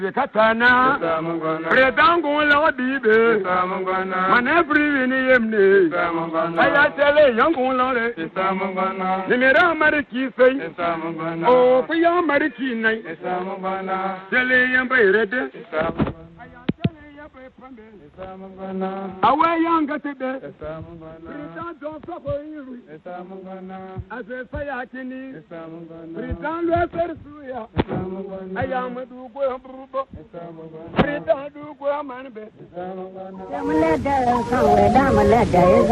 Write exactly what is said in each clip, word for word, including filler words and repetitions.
Katana, Redango la Bibe, Manabri in Yemne, I tell a young one, Nimera Mariki say, Oh, for your Mariki night, Jelly and Bay away younger today. Don't suffer you. As a fire can return to Suya. I am a do go brubo. Return to go man. Damalada, Damalada is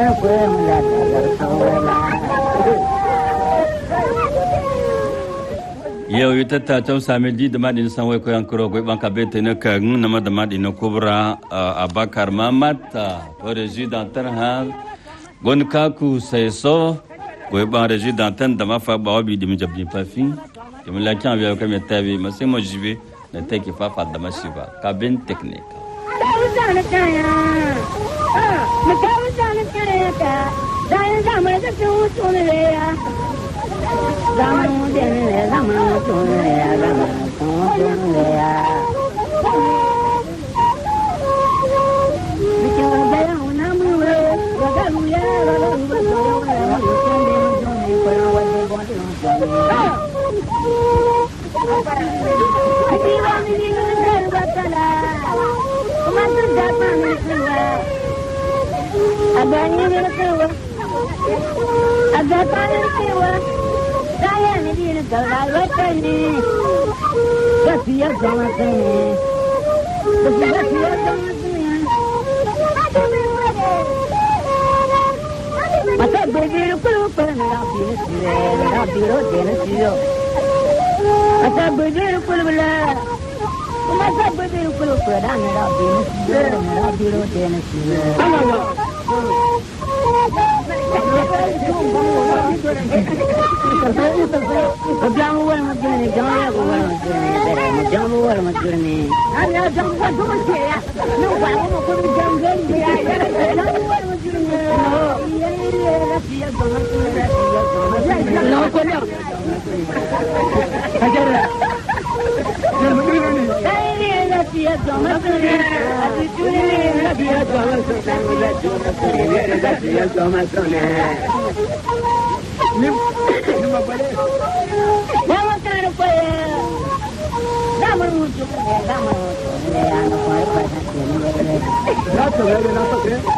a Yo yutata chau samedi de madin sanwe ko yankuro ko banka betene ka nama de madin kubra Abakar Mamat président ha gon kaku saiso ko ban résident de ma fa ba bi dim jabni pafi de la kan bi ko metabi masimo jibe na teki fa fa da masiba ka ben technique Zaman dene zaman tunaya zaman tunaya Bicara jaya unamuwe wagaluya wagaluya Akiwani ni ngar batala Kumantu japa niswa Agani niswa Agata niswa Saya ni dia kalau lepas ni, kasihan sama saya, kasihan sama saya. Masa begitu kelupa nabi nasiyo, nabi roda nasiyo. Masa begitu kelupa, masa begitu kelupa nabi nasiyo, nabi roda nasiyo. Jamu wal majurni, jamu wal majurni, jamu wal majurni. Anda jamu wal majurni ya? No, baru mau kau jamu wal dia. Jamu wal majurni. No, iya iya rapi ya jamu rapi ya. No, kau ni. Ajar. Jamu ni. Iya rapi ya jamu rapi. Adi juri rapi ya jamu rapi. Rapi ya jamu rapi. Vamos a traer pues. Dame mucho, dame mucho. Ya no puedo pasar. Ya te veo, no te creo.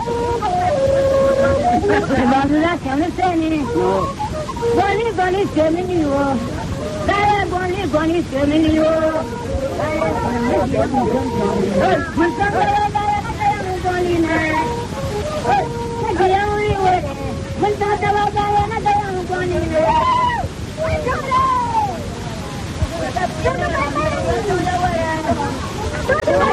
Vamos a hacer un cene. Boni, boni, cene ni wo. Dale, boni, boni, cene ni wo. Dale, boni, boni, boni, na. Kaya mo ni wo. Mentatawa kaya na kaya mo boni na. Ay,